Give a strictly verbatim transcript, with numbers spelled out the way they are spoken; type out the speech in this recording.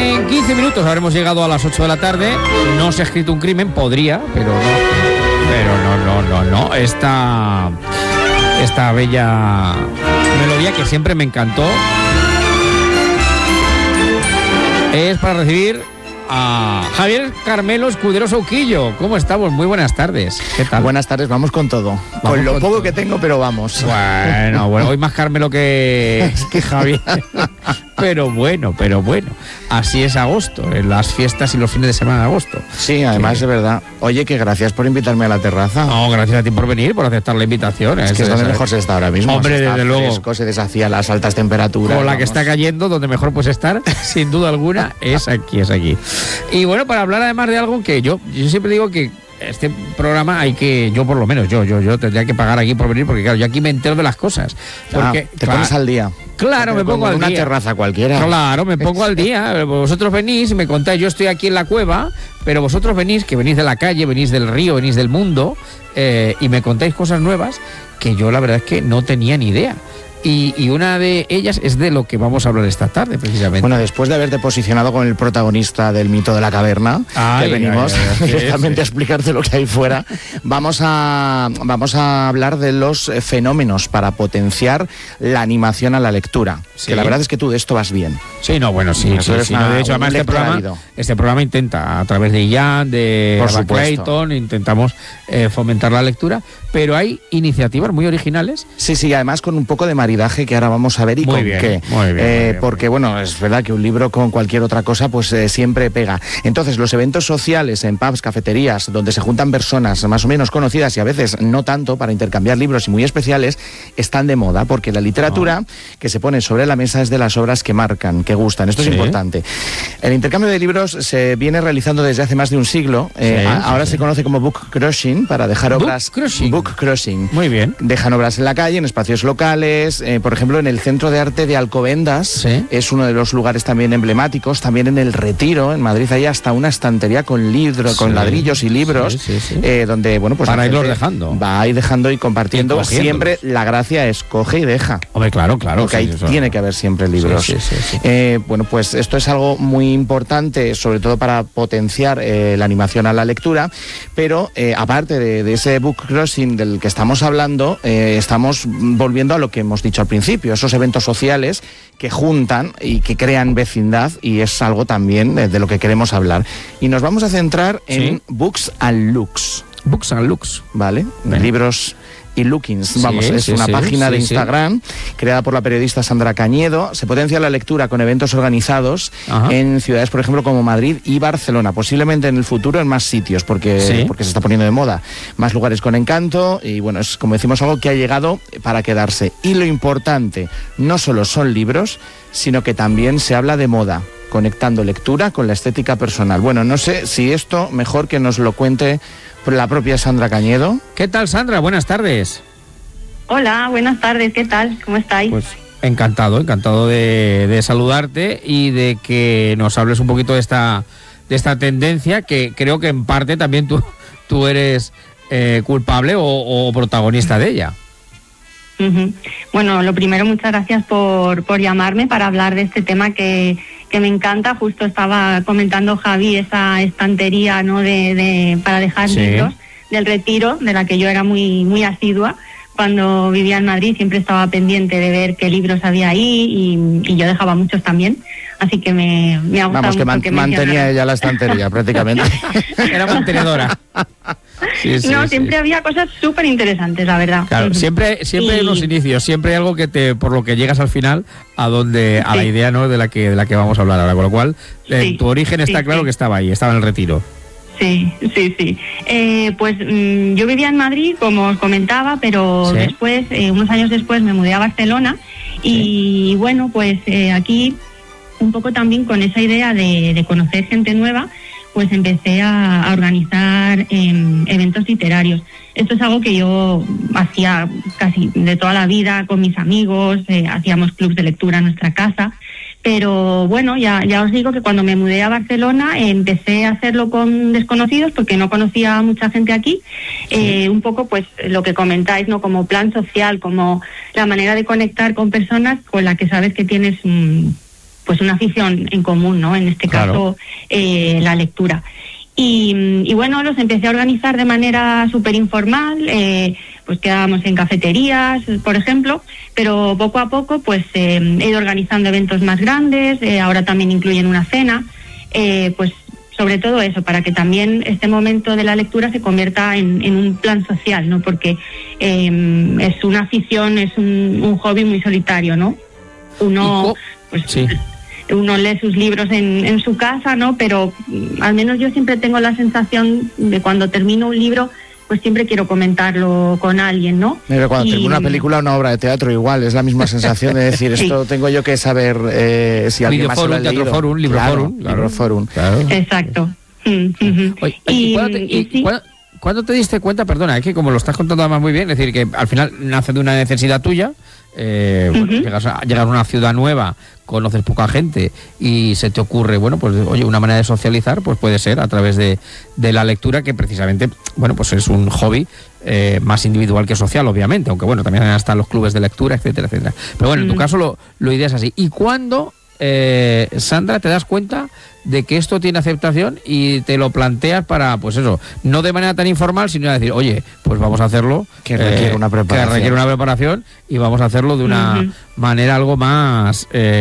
En quince minutos habremos llegado a las ocho de la tarde. No se ha escrito un crimen, podría, pero no. Pero no, no, no, no. Esta, esta bella melodía que siempre me encantó es para recibir a Javier Carmelo Escudero Souquillo. ¿Cómo estamos? Muy buenas tardes. ¿Qué tal? Buenas tardes, vamos con todo. Vamos con lo con poco todo. que tengo, pero vamos. Bueno, bueno, hoy más Carmelo que, que Javier. Pero bueno, pero bueno. Así es agosto, en las fiestas y los fines de semana de agosto. Sí, además Que- es verdad. Oye, que gracias por invitarme a la terraza. No, gracias a ti por venir, por aceptar la invitación. es que es donde mejor se está ahora mismo. Hombre, se está desde luego. fresco, se desafía las altas temperaturas. Con la que vamos. está cayendo, donde mejor puedes estar, sin duda alguna, es aquí, es aquí. Y bueno, para hablar además de algo que yo, yo siempre digo que este programa hay que, yo por lo menos, yo, yo, yo tendría que pagar aquí por venir, porque claro, yo aquí me entero de las cosas. Porque, Ah, te claro, pones al día. Claro, me Como pongo en al una día. terraza cualquiera. Claro, me pongo al día. Vosotros venís y me contáis, yo estoy aquí en la cueva, pero vosotros venís, que venís de la calle, venís del río, venís del mundo, eh, y me contáis cosas nuevas que yo la verdad es que no tenía ni idea. Y, y una de ellas es de lo que vamos a hablar esta tarde, precisamente. Bueno, después de haberte posicionado con el protagonista del mito de la caverna, Ay, que venimos ay, ay, ay, directamente sí, a explicarte lo que hay fuera, vamos a, vamos a hablar de los eh, fenómenos para potenciar la animación a la lectura. Sí. Que la verdad es que tú de esto vas bien. Sí, no, bueno, sí, Tú sí, eres sí, una- no, de hecho, un además este lector programa, ávido. este programa intenta, a través de Ian, de Por Ava supuesto. Clayton, intentamos eh, fomentar la lectura, pero hay iniciativas muy originales. Sí, sí, además con un poco de maridaje que ahora vamos a ver y Muy con bien, qué. muy bien, muy Eh, bien, porque, bueno, es verdad que un libro con cualquier otra cosa, pues eh, siempre pega. Entonces, los eventos sociales en pubs, cafeterías, donde se juntan personas más o menos conocidas y a veces no tanto para intercambiar libros y muy especiales, están de moda, porque la literatura que se pone sobre la mesa es de las obras que marcan, que gustan. Esto Sí. es importante. El intercambio de libros se viene realizando desde hace más de un siglo. Eh, Sí, a- sí, ahora sí. se conoce como book crossing, para dejar Book obras... crossing. Book crossing. Muy bien. Dejan obras en la calle, en espacios locales, eh, por ejemplo, en el Centro de Arte de Alcobendas, Sí. es uno de los lugares también emblemáticos, también en el Retiro, en Madrid hay hasta una estantería con libros, con Sí, ladrillos y libros, sí, sí, sí. eh, donde, bueno, pues Para la irlos gente dejando. va a ir dejando y compartiendo. Y cogiéndolos. Siempre la gracia es coge y deja. Hombre, claro, claro. Porque sí, ahí eso- tiene que haber siempre libros. Sí, sí, sí, sí. Eh, bueno, pues esto es algo muy importante, sobre todo para potenciar eh, la animación a la lectura, pero eh, aparte de, de ese book crossing del que estamos hablando, eh, estamos volviendo a lo que hemos dicho al principio, esos eventos sociales que juntan y que crean vecindad, y es algo también de, de lo que queremos hablar. Y nos vamos a centrar en Sí. Books and Looks, Books and Looks. ¿vale? Bien. Libros y Lookings, Sí, vamos, es sí, una sí, página sí, de sí. Instagram creada por la periodista Sandra Cañedo. Se potencia la lectura con eventos organizados Ajá. en ciudades, por ejemplo, como Madrid y Barcelona, posiblemente en el futuro en más sitios, porque, Sí. porque se está poniendo de moda. Más lugares con encanto y, bueno, es como decimos, algo que ha llegado para quedarse. Y lo importante, no solo son libros, sino que también se habla de moda, conectando lectura con la estética personal. Bueno, no sé si esto mejor que nos lo cuente la propia Sandra Cañedo. ¿Qué tal, Sandra? Buenas tardes. Hola, buenas tardes, ¿qué tal? ¿Cómo estáis? Pues encantado, encantado de, de saludarte y de que nos hables un poquito de esta, de esta tendencia que creo que en parte también tú, tú eres eh, culpable o, o protagonista de ella. Ujú. Bueno, lo primero, muchas gracias por, por llamarme para hablar de este tema que, que me encanta. Justo estaba comentando Javi esa estantería, ¿no?, de, de para dejar Sí. libros del Retiro, de la que yo era muy, muy asidua. Cuando vivía en Madrid siempre estaba pendiente de ver qué libros había ahí y, y yo dejaba muchos también. Así que me, me ha gustado Vamos, que mucho man- que mantenía mencionaras. ella la estantería prácticamente. Era mantenedora. Sí, sí, No, sí. siempre había cosas súper interesantes, la verdad. Claro, Ujú. siempre, siempre hay Y- unos inicios, siempre hay algo que te, por lo que llegas al final, a donde, a la Sí. idea, ¿no?, de la que, de la que vamos a hablar ahora. Con lo cual, eh, Sí, tu origen está sí, claro sí. que estaba ahí, estaba en el Retiro. Sí, sí, sí. Eh, pues mm, yo vivía en Madrid, como os comentaba, pero Sí. después, eh, unos años después, me mudé a Barcelona y bueno, pues eh, aquí un poco también con esa idea de, de conocer gente nueva, pues empecé a, a organizar eh, eventos literarios. Esto es algo que yo hacía casi de toda la vida con mis amigos, eh, hacíamos clubs de lectura en nuestra casa. Pero bueno, ya, ya os digo que cuando me mudé a Barcelona eh, empecé a hacerlo con desconocidos porque no conocía a mucha gente aquí. Eh, un poco pues lo que comentáis, ¿no?, como plan social, como la manera de conectar con personas con las que sabes que tienes un, pues una afición en común, ¿no? En este Claro. caso, eh, la lectura. Y, y bueno, los empecé a organizar de manera súper informal, eh, pues quedábamos en cafeterías, por ejemplo, pero poco a poco pues eh, he ido organizando eventos más grandes, eh, ahora también incluyen una cena, eh, pues sobre todo eso, para que también este momento de la lectura se convierta en, en un plan social, ¿no? Porque eh, es una afición, es un, un hobby muy solitario, ¿no? Uno, pues... Sí. Uno lee sus libros en, en su casa, ¿no? Pero mm, al menos yo siempre tengo la sensación de cuando termino un libro, pues siempre quiero comentarlo con alguien, ¿no? Pero cuando Y- termino una película o una obra de teatro igual, es la misma sensación de decir, Sí. esto tengo yo que saber eh, si alguien más se lo ha Videoforum, leído. Teatroforum, Libroforum, Claro, claro. Libroforum. Claro. Exacto. Mm, ujú. Oye, Y, ¿y cuándo te, y y sí, cuándo- cuándo te diste cuenta, perdona, es que como lo estás contando además muy bien, es decir, que al final nace de una necesidad tuya, eh, bueno, Ujú. llegas, a, llegas a una ciudad nueva, conoces poca gente y se te ocurre, bueno, pues oye, una manera de socializar, pues puede ser a través de, de la lectura, que precisamente, bueno, pues es un hobby eh, más individual que social, obviamente, aunque bueno, también están los clubes de lectura, etcétera, etcétera. Pero bueno, en tu Mm. caso lo, lo ideas así. ¿Y cuándo, eh, Sandra, te das cuenta de que esto tiene aceptación y te lo planteas para, pues eso, no de manera tan informal, sino a decir, oye, pues vamos a hacerlo, Que requiere una preparación. que requiere una preparación y vamos a hacerlo de una Ujú. manera algo más eh,